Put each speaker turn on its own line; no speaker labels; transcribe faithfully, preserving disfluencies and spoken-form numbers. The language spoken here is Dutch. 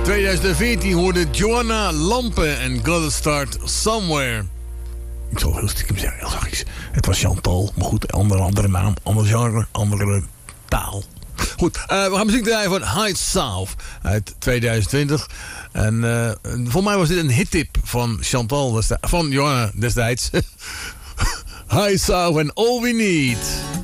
tweeduizend veertien hoorde Joanna Lampen en Gotta Start Somewhere. Ik zal heel stiekem zeggen, heel zachtjes. Het was Chantal, maar goed, andere, andere naam, ander genre, andere taal. Goed, uh, we gaan muziek draaien van High South uit tweeduizend twintig. En uh, voor mij was dit een hittip van Chantal, van Joanna destijds. High South and All We Need.